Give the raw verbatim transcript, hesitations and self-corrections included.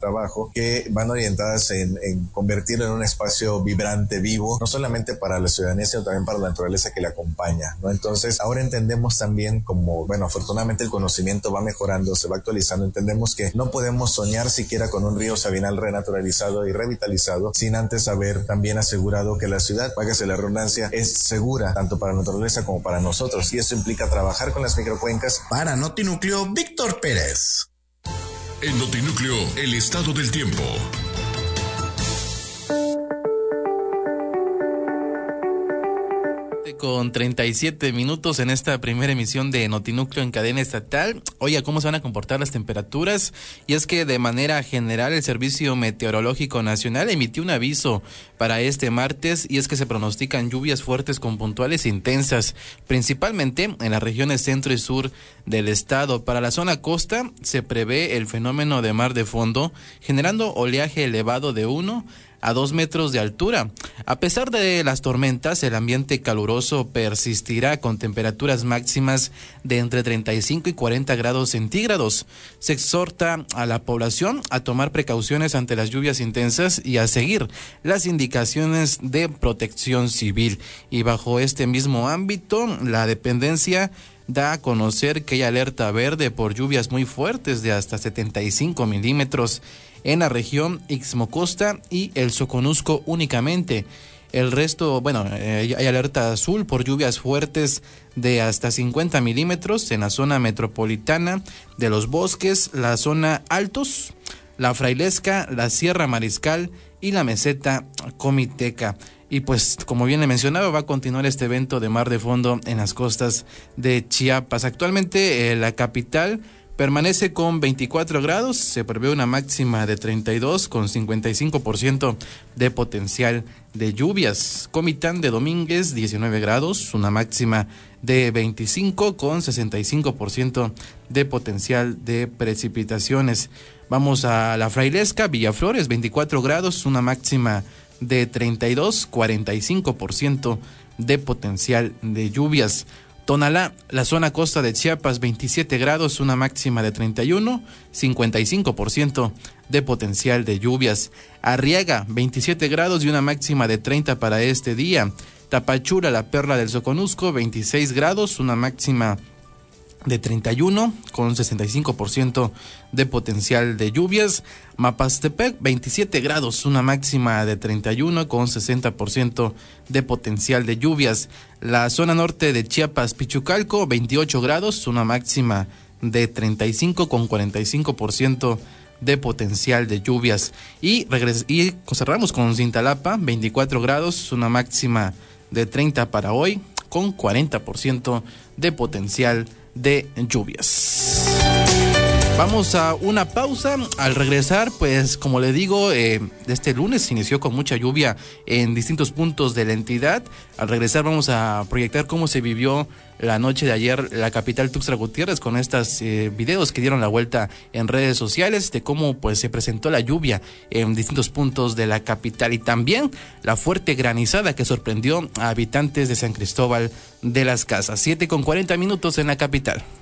trabajo que van orientadas en, en convertirlo en un espacio vibrante, vivo, no solamente para la ciudadanía, sino también para la naturaleza que le acompaña, ¿no? Entonces, ahora entendemos también como, bueno, afortunadamente el conocimiento va mejorando, se va actualizando, entendemos que no podemos soñar siquiera con un río Sabinal renaturalizado y revitalizado sin antes haber también asegurado que la ciudad, págase la redundancia, es segura tanto para la naturaleza como para nosotros, y eso implica trabajar con las microcuencas. Para Notinúcleo, Víctor Pérez. En Notinúcleo, el estado del tiempo. Con treinta y siete minutos en esta primera emisión de Notinúcleo en cadena estatal. Oye, ¿cómo se van a comportar las temperaturas? Y es que de manera general el Servicio Meteorológico Nacional emitió un aviso para este martes, y es que se pronostican lluvias fuertes con puntuales intensas, principalmente en las regiones centro y sur del estado. Para la zona costa se prevé el fenómeno de mar de fondo, generando oleaje elevado de uno a dos metros de altura. A pesar de las tormentas, el ambiente caluroso persistirá con temperaturas máximas de entre treinta y cinco y cuarenta grados centígrados. Se exhorta a la población a tomar precauciones ante las lluvias intensas y a seguir las indicaciones de protección civil. Y bajo este mismo ámbito, la dependencia da a conocer que hay alerta verde por lluvias muy fuertes de hasta setenta y cinco milímetros en la región Ixmocosta y el Soconusco únicamente. El resto, bueno, eh, hay alerta azul por lluvias fuertes de hasta cincuenta milímetros en la zona metropolitana de Los Bosques, la zona Altos, la Frailesca, la Sierra Mariscal y la meseta Comiteca. Y pues, como bien le mencionaba, va a continuar este evento de mar de fondo en las costas de Chiapas. Actualmente eh, la capital permanece con veinticuatro grados, se prevé una máxima de treinta y dos con cincuenta y cinco por ciento de potencial de lluvias. Comitán de Domínguez, diecinueve grados, una máxima de veinticinco con sesenta y cinco por ciento de potencial de precipitaciones. Vamos a la Frailesca, Villaflores, veinticuatro grados, una máxima de treinta y dos, cuarenta y cinco por ciento de potencial de lluvias. Tonalá, la zona costa de Chiapas, veintisiete grados, una máxima de treinta y uno, cincuenta y cinco por ciento de potencial de lluvias. Arriaga, veintisiete grados y una máxima de treinta para este día. Tapachula, la perla del Soconusco, veintiséis grados, una máxima de treinta y uno con sesenta y cinco por ciento de potencial de lluvias. Mapastepec, veintisiete grados, una máxima de treinta y uno con sesenta por ciento de potencial de lluvias. La zona norte de Chiapas, Pichucalco, veintiocho grados, una máxima de treinta y cinco con cuarenta y cinco por ciento de potencial de lluvias. Y, regres- y cerramos con Cintalapa, veinticuatro grados, una máxima de treinta para hoy con cuarenta por ciento de potencial de lluvias. Vamos a una pausa. Al regresar, pues como le digo, eh, este lunes se inició con mucha lluvia en distintos puntos de la entidad. Al regresar vamos a proyectar cómo se vivió la noche de ayer la capital Tuxtla Gutiérrez con estos eh, videos que dieron la vuelta en redes sociales de cómo pues se presentó la lluvia en distintos puntos de la capital, y también la fuerte granizada que sorprendió a habitantes de San Cristóbal de las Casas. siete con cuarenta minutos en la capital.